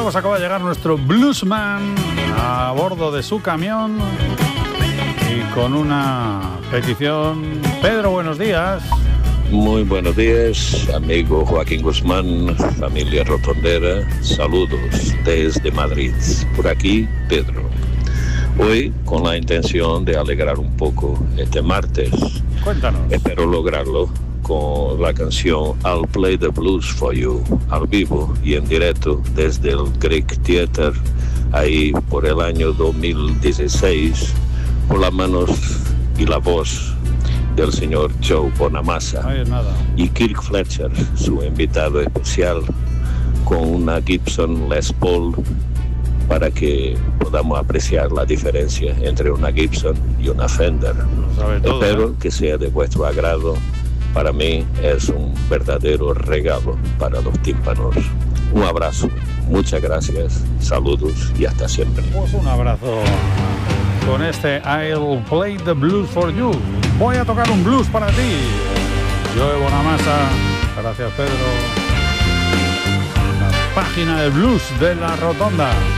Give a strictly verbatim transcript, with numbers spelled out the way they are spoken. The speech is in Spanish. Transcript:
Marruecos acaba de llegar nuestro bluesman a bordo de su camión y con una petición. Pedro, buenos días. Muy buenos días, amigo Joaquín Guzmán, familia rotondera. Saludos desde Madrid. Por aquí, Pedro. Hoy con la intención de alegrar un poco este martes. Cuéntanos. Espero lograrlo con la canción I'll Play the Blues for You, al vivo y en directo desde el Greek Theater, ahí por el año dos mil dieciséis, por las manos y la voz del señor Joe Bonamassa y Kirk Fletcher, su invitado especial, con una Gibson Les Paul, para que podamos apreciar la diferencia entre una Gibson y una Fender. Todo, Espero ¿eh? que sea de vuestro agrado. Para mí es un verdadero regalo para los tímpanos. Un abrazo, muchas gracias, saludos y hasta siempre. Pues un abrazo con este I'll Play the Blues for You. Voy a tocar un blues para ti. Joe Bonamassa, gracias Pedro. La página de blues de La Rotonda.